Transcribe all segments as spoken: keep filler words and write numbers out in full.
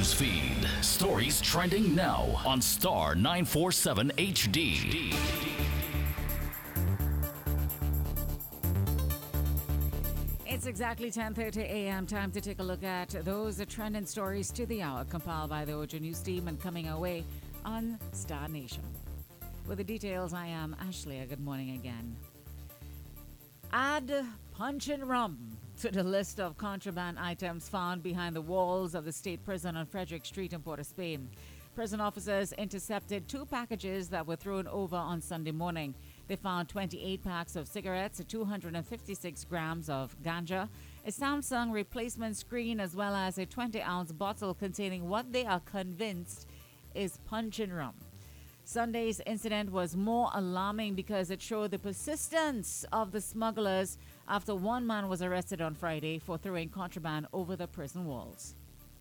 news feed. Stories trending now on Star nine forty-seven H D. It's exactly ten thirty a.m. Time to take a look at those trending stories to the hour, compiled by the Ojo News team and coming our way on Star Nation. With the details, I am Ashley. Good morning again. Add punch and rum to the list of contraband items found behind the walls of the state prison on Frederick Street in Port of Spain. Prison officers intercepted two packages that were thrown over on Sunday morning. They found twenty-eight packs of cigarettes, two hundred fifty-six grams of ganja, a Samsung replacement screen, as well as a twenty-ounce bottle containing what they are convinced is punch and rum. Sunday's incident was more alarming because it showed the persistence of the smugglers after one man was arrested on Friday for throwing contraband over the prison walls.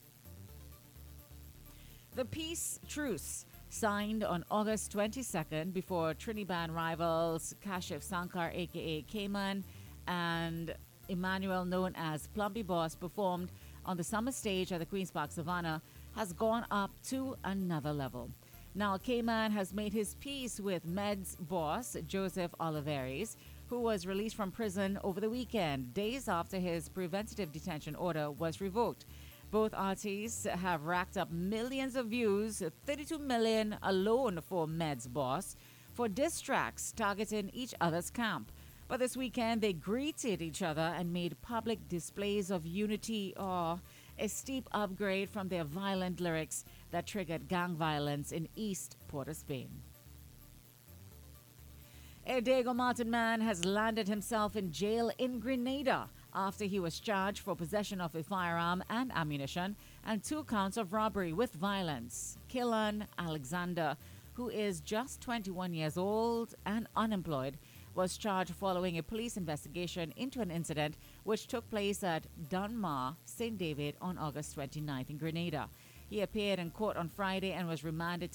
The peace truce signed on August twenty-second before Trinidad rivals Kashif Sankar aka Cayman and Emmanuel known as Plumpy Boss performed on the summer stage at the Queen's Park Savannah has gone up to another level. Now, Cayman has made his peace with Meds boss Joseph Olivares, who was released from prison over the weekend, days after his preventative detention order was revoked. Both artists have racked up millions of views, thirty-two million alone for Meds boss, for diss tracks targeting each other's camp. But this weekend, they greeted each other and made public displays of unity, or a steep upgrade from their violent lyrics that triggered gang violence in East Port of Spain. A Diego Martin man has landed himself in jail in Grenada after he was charged for possession of a firearm and ammunition and two counts of robbery with violence. Killan Alexander, who is just twenty-one years old and unemployed, was charged following a police investigation into an incident which took place at Dunmar, Saint David on August twenty-ninth in Grenada. He appeared in court on Friday and was remanded